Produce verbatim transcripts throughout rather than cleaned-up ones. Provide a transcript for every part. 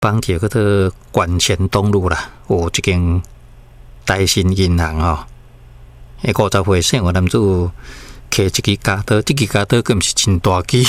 邦桥嗰个管前东路啦，有一间大新银行吼，诶，五十岁姓吴男子开一支家刀，这支家刀佫毋是真大支。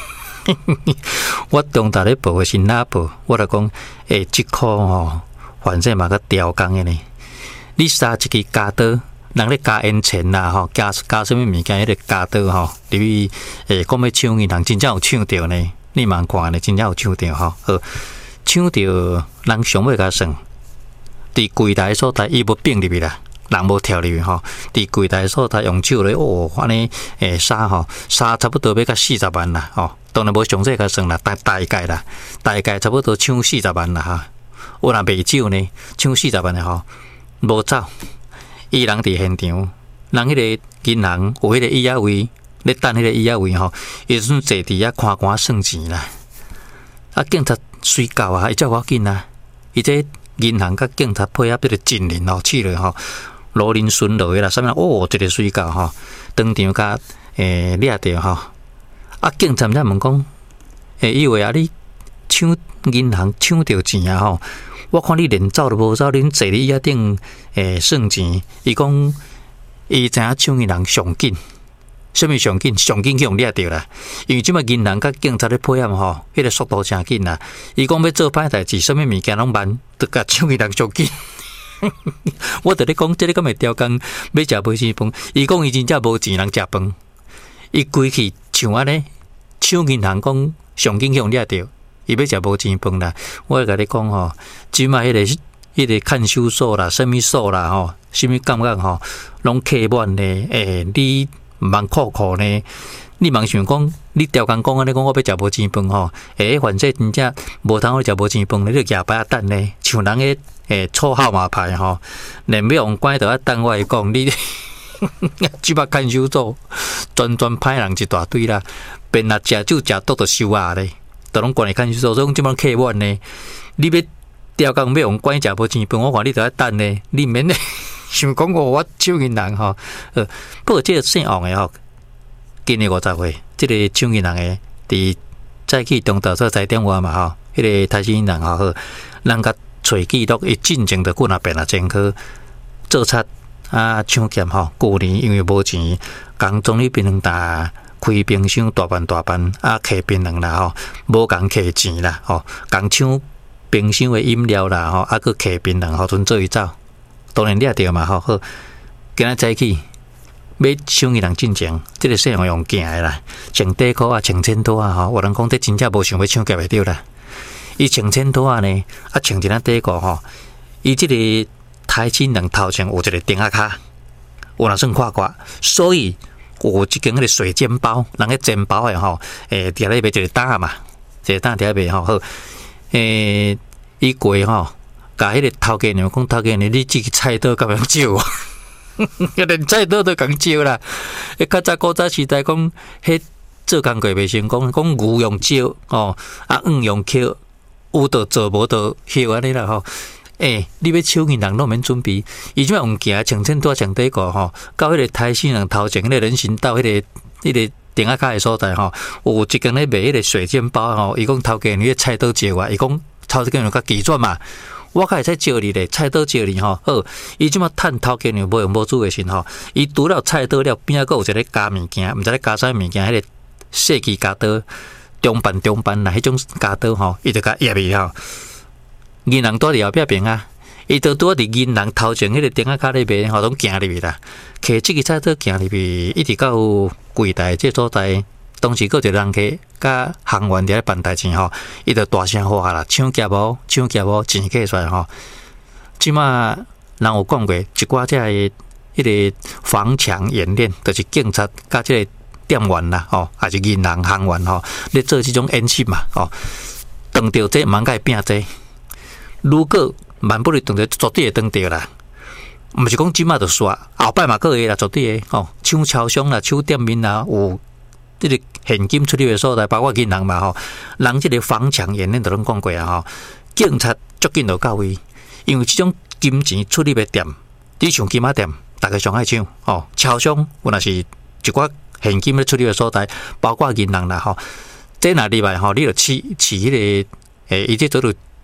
我中昼咧报诶是哪报？我来讲，诶，即箍吼，反正嘛个雕工诶呢。你杀一支家刀，人咧加烟钱啦吼，加加什么物件？迄个家刀吼，入去诶，讲要抢银行，真正有抢着呢。你茫看呢，真正有抢着吼。好，抢着人上尾甲算，伫柜台所在伊无并入去啦。人无跳入去吼，伫柜台所在用手咧，哦，安尼诶杀吼，杀差不多要到四十万啦，吼，当然无详细甲算啦，大大概啦，大概差不多抢四十万啦哈。有若卖酒呢，抢四十万的吼，无走，伊人伫现场，人迄个银行有迄个椅仔位，咧等迄个椅仔位吼，伊阵坐伫遐看官算钱啦。啊，警察水到啊，伊才要紧啊，伊这银行甲警察配合迄个阵营吼，去了吼。罗林顺落的啦，啥物哦，一个水饺吼，当场甲诶掠着吼。啊，警察才问讲，诶，以为啊你抢银行抢着钱啊吼，我看你连走都无走，恁坐伫椅仔顶诶算钱。伊讲，伊知影抢银行上紧，啥物上紧？上紧去用掠着啦。因为即摆银行甲警察咧配合吼，迄个速度诚紧啦。伊讲要做歹代志，啥物物件拢慢，得甲抢银行上紧。我伫咧讲，即个敢会雕工要食买生饭。伊讲伊真正无钱人食饭，伊规气像安尼抢银行讲上紧用掠着，伊要食无钱饭啦。我甲你讲吼，即卖迄个迄个看守所啦、什物所啦吼、什物感觉吼，拢客满呢。诶，你毋茫酷酷呢？你茫想讲，你雕工讲安尼讲，我要食无钱饭吼，诶，反正真正无通好食无钱饭，你就夜摆等呢，像人个。诶，错号码牌吼，连要用关都要等我讲，你即摆看守所专专派人一大堆啦，便若食酒食多就收啊咧，都拢关喺看守所，所以讲即摆客满呢。你要调工要用关食无钱饭，我看你都要等呢，你免咧想讲我我抢银行吼，呃，不过即个姓王诶吼，今年五十岁，即、這个抢银行诶，伫早起中昼做十点外嘛吼，迄、那个台新银行吼好，人甲。找记录，伊进前就过那边啊，前去做贼啊，抢劫吼。旧年因为无钱，共总理槟榔搭开冰箱大办大办啊，摕槟榔啦吼，无共摕钱啦吼，共抢冰箱的饮料啦吼，啊，佮摕槟榔吼，阵做伊走，当然掠着嘛吼。好，今仔早起要抢银行进前，即、這个细汉用行的啦，穿短裤啊，穿衬拖啊吼，有人讲这真正无想要抢劫会着啦。伊穿衬拖啊呢，啊穿一件短裤吼，伊即个台新人头前有一个钉仔卡，有若算看过，所以有一间迄个水煎包，人个煎包诶吼，诶，伫咧卖一个担嘛，一个担伫咧卖吼，好，诶，伊过吼，甲迄个头家娘讲，头家娘你即个菜刀敢样少啊？连菜刀都共少啦，诶，较早古早时代讲，迄做工过袂成功，讲牛用少哦，啊黄用扣。有就做，无就休安尼啦吼。诶、欸，你要抢银行，拢免准备。伊即摆用行穿衬拖穿短裤吼，到迄个台新人头前迄个人行道，迄、那个迄、那个顶仔卡诶所在吼，有一间咧卖迄个水煎包吼。伊讲头家你个菜刀借我，伊讲头家娘较奇转嘛，我较会使借你咧，菜刀借你吼。好，伊即摆趁头家娘无用无主诶时吼，伊除了菜刀了，边仔佫有一个加物件，毋知咧加啥物件，迄、那个细支加刀。中办中办啦，迄种家刀吼，伊就甲压去吼。银行住伫后壁边啊，伊就拄伫银行头前迄个顶仔卡咧卖，吼，拢行入去啦。摕即个菜刀行入去，一直到柜台即所在，当时佫一个人客甲行员伫咧办代志吼，伊就大声呼喊啦，抢劫无，抢劫无，钱摕出来吼。即马人有讲过，一寡只个迄个防抢演练，就是警察甲即个。店员啦，吼，还是银行行员吼，咧做即种演习嘛，吼，当着这茫甲拼这，如果万不利当着绝对会当着啦，毋是讲即马就煞，后摆嘛佫会啦，绝对会吼，抢超商啦，抢店面啦，有即个现金出入的所在，包括银行嘛，吼，人即个防抢演练都拢讲过啊，吼，警察足紧就到位，因为即种金钱出入的店，你像金仔店，大家上爱抢，吼，超商有若是一寡。现金咧出入的所在，包括银行啦吼，这若入来吼，你著饲饲迄个诶，伊即做着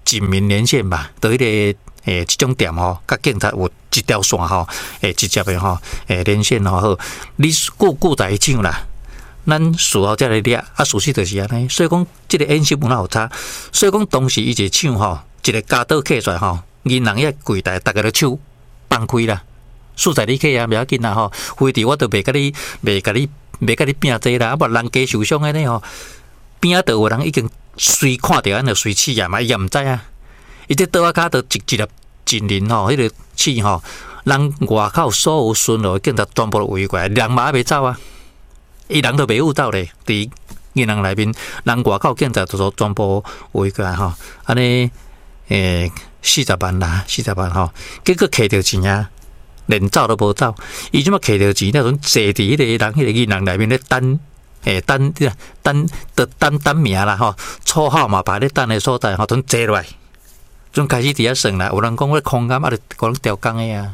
警民连线吧，到迄、那个诶，即种店吼，甲警察有一条线吼，诶，直接的吼，诶，连线吼好，你顾顾在抢啦，咱事后才来掠，啊，事实就是安尼。所以讲，即个演习有哪有差？所以讲，当时伊一抢吼，一个家刀客出来吼，银行遐柜台，逐个都手放开啦。数在你客啊，袂要紧啦吼，非得我都袂甲你，袂甲你，袂甲你拼济啦，啊，无人家受伤安尼吼，边啊都有人已经随看着，咱就随试啊嘛，伊也毋知啊。伊这刀啊卡都一一粒真人吼，迄个刺吼，人外口所有巡逻警察全部围过来，人嘛也袂走啊，伊人都袂有走咧，伫银行内面，人外口警察都全部围过来吼，安尼诶四十万啦，四十万吼，结果摕着钱啊，连走都无走，伊即马摕着钱，那种坐伫迄个人迄个银行内面咧等。诶，等等等等等名啦吼，初号码牌咧等的所在吼，都坐落来，准开始伫遐算啦。有人讲我空间啊，就讲调工的啊，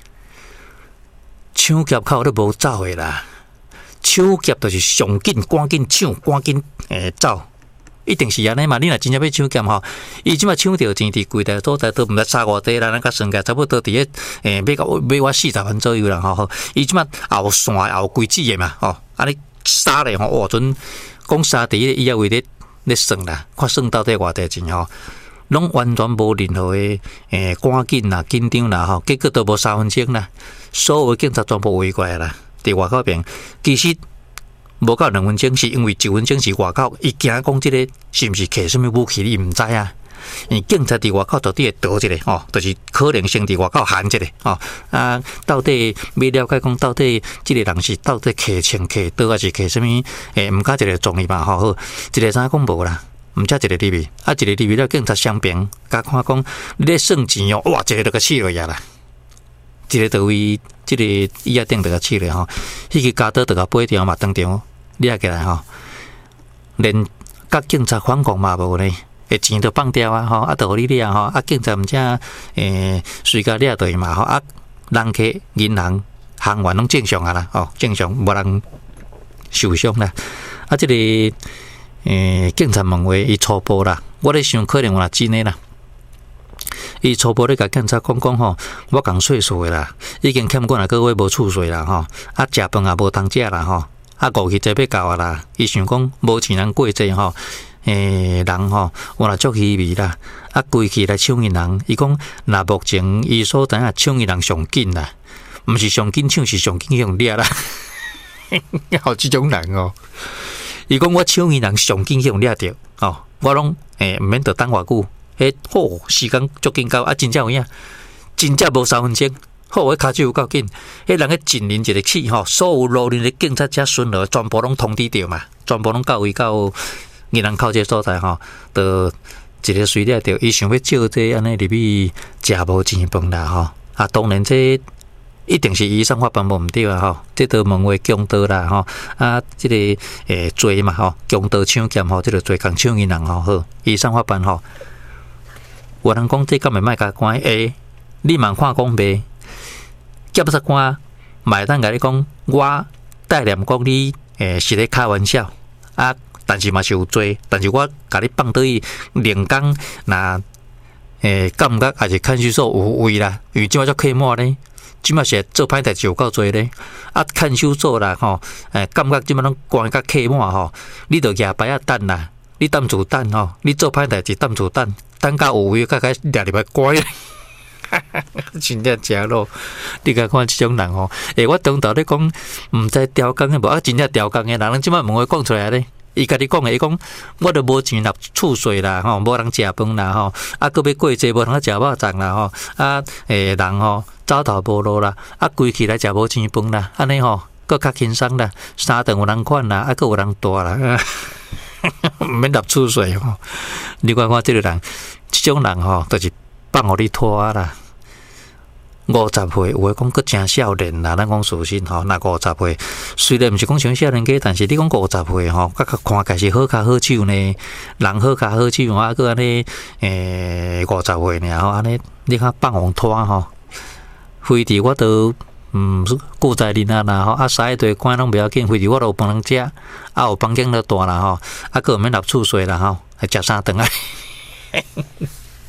抢劫口都无走的啦。抢劫就是上紧，赶紧抢，赶紧诶走，一定是安尼嘛。你若真正要抢劫吼，伊即马抢着钱伫柜台所在都毋知差偌济啦，咱甲算起来差不多伫咧诶，买到买我四十万左右啦吼。伊即马后线后规矩的嘛吼，安尼。杀咧吼，哇！阵讲杀伫伊也为咧咧算啦，看算到底偌济钱吼，拢完全无任何诶诶赶紧啦、紧张啦吼，结果都无三分钟啦，所有警察全部围过来啦，伫外口边，其实无到两分钟，是因为一分钟是外口，伊惊讲即个是毋是摕什么武器，你毋知啊。因警察伫外口到底会倒一个吼，就是可能性伫外口喊一个吼啊，到底要了解讲到底即个人是到底摕枪摕刀还是摕什么？诶，毋加一个状哩嘛吼，好，一个啥讲无啦，毋加一个入去，啊一个入去了警察相平，甲看讲你咧算钱哦，哇，一个就甲刺落去啦，一个就位即个椅仔顶就甲刺落吼，迄个家刀就甲掰掉嘛，当场掠起来吼，连甲警察反抗嘛无呢。诶，钱都放掉啊！吼，啊，都互你掠吼，啊，警察毋只诶，随甲掠倒嘛吼，啊，人客银行行员拢正常啊啦，吼，正常无人受伤啦。啊，即、这个诶，警察问话，伊初步啦，我咧想可能有啦真诶啦。伊初步咧甲警察讲讲吼，我共岁数诶啦，已经欠过若个月无厝税啦吼，啊，食饭也无通食啦吼，啊，五期节要到啊啦，伊想讲无钱人过节吼。诶，人吼，我若足稀微啦，啊，规气来抢银行。伊讲，若目前伊所知影抢银行上紧啦，毋是上紧抢，是上紧用掠啦。好即种人哦，伊讲我抢银行上紧用掠着，哦，我拢诶毋免得等偌久，诶，好时间足紧到，啊，真正有影，真正无三分钟。好，我骹手有够紧，迄人个进临一个起吼，所有路人的警察车巡逻全部拢通知着嘛，全部拢到位到。银行口这所在吼，就一个随掠着，伊想要借这安尼入去食无钱饭啦吼。啊，当然这一定是依上法办无毋对啊吼，这都问话强盗啦吼。啊，这个诶罪嘛吼，强盗抢劫吼，这个罪共抢银行吼好，依上法办吼。有人讲这敢会卖甲关诶，你慢看讲袂，检察官卖当甲你讲，我代念讲你诶是咧开玩笑啊。但是嘛是有罪，但是我甲你放倒去连工，那诶感觉还是看守所有位啦，因为即马叫客满咧，即马是做歹代志有够多咧，啊看守所啦吼，诶感觉即马拢关甲客满吼，你着举牌啊等啦，你担住等吼，你做歹代志担住等，等到有位甲甲掠入来关。真正正咯，你甲看即种人吼，诶我当头咧讲，毋知调工诶无啊，真正调工诶人，咱即马问话讲出来咧。伊甲你讲诶，伊讲我都无钱纳厝税啦，吼，无人食饭啦，吼，啊，搁要过节无通食肉粽啦，吼，啊，诶，人吼走投无路啦，啊，规起来食无钱饭啦，安尼吼，搁较轻松啦，三顿有人款啦，啊，搁有人住啦，毋免纳厝税吼。你看看即个人，即种人吼，就是放互你拖啦。五十岁有诶讲佫真少年啦，咱讲事实吼，那五十岁虽然毋是讲像少年家，但是你讲五十岁吼，甲看起是好脚好手呢，人好脚好手，啊，佫安尼诶五十岁呢，吼，安尼你看放互拖吼，非得我都毋顾在恁啊啦吼，啊，三一堆关拢袂要紧，非得我都有饭通食，啊，有房间都大啦吼，啊，佫毋免纳厝税啦吼，还食三顿啊。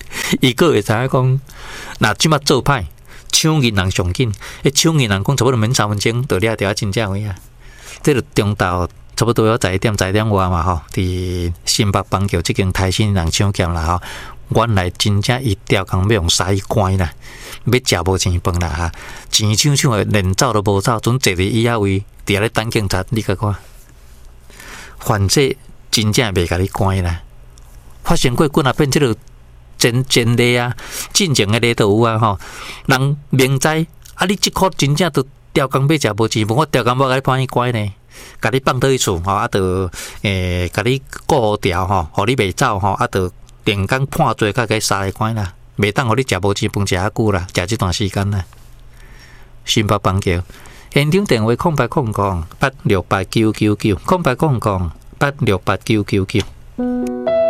伊个会知影讲，若即马做歹，抢银人上紧，迄抢银人讲差不多免三分钟，就掠着啊真正位啊。这个中昼差不多要十一点、十一点外嘛吼，伫新北邦桥即间台新人抢劫啦吼。原来真正伊吊工要用杀伊关啦，要食无钱饭啦哈，钱抢抢诶，连走都无走，准坐伫椅仔位，伫遐咧等警察，你甲看，犯罪真正袂甲你关啦。发生过几若变即个前前例啊，进前诶例都有啊吼，人明知啊，你即箍真正都吊工要食无钱饭，我吊工要甲你判伊关呢，甲你放倒去厝吼，啊，着诶，甲你顾好条吼，互你袂走吼，啊，着。电工判罪，甲给杀来关啦，袂当互你食无钱饭食遐久啦，食即段时间啦。新北邦桥现场电话空白空空八六八九九九，空白空空八六八九九九。